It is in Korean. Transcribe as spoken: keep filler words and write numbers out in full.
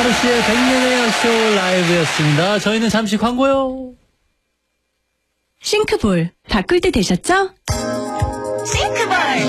씨의 백년의 약쇼 라이브였습니다. 저희는 잠시 광고요. 싱크볼 바꿀 때 되셨죠?